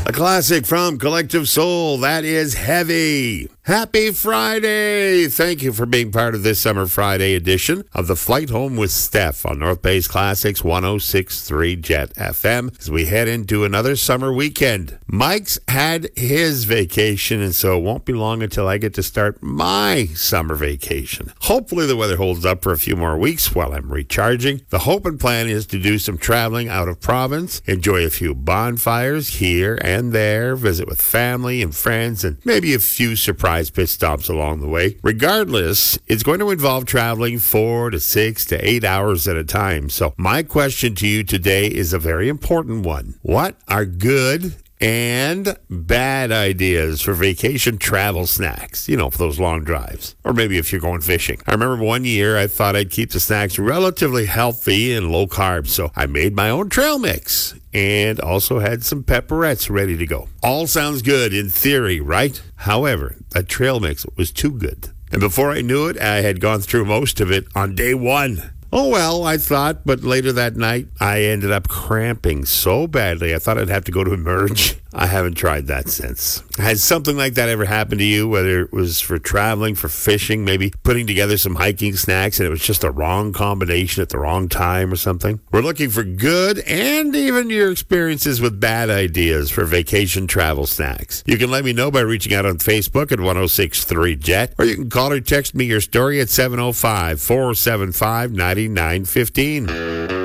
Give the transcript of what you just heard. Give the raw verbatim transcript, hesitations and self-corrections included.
A classic from Collective Soul, that is Heavy. Happy Friday! Thank you for being part of this Summer Friday edition of the Flight Home with Steph on North Bay's Classics one oh six point three Jet F M as we head into another summer weekend. Mike's had his vacation, and so it won't be long until I get to start my summer vacation. Hopefully the weather holds up for a few more weeks while I'm recharging. The hope and plan is to do some traveling out of province, enjoy a few bonfires here and there, visit with family and friends, and maybe a few surprise pit stops along the way. Regardless, it's going to involve traveling four to six to eight hours at a time. So my question to you today is a very important one. What are good and bad ideas for vacation travel snacks, you know, for those long drives, or maybe if you're going fishing? I remember one year I thought I'd keep the snacks relatively healthy and low carb, so I made my own trail mix and also had some pepperettes ready to go. All sounds good in theory, right? However, that trail mix was too good, and before I knew it, I had gone through most of it on day one. Oh, well, I thought, but later that night, I ended up cramping so badly, I thought I'd have to go to Emerge. I haven't tried that since. Has something like that ever happened to you, whether it was for traveling, for fishing, maybe putting together some hiking snacks, and it was just the wrong combination at the wrong time or something? We're looking for good and even your experiences with bad ideas for vacation travel snacks. You can let me know by reaching out on Facebook at one oh six point three Jet, or you can call or text me your story at seven oh five, four seven five, nine nine one five.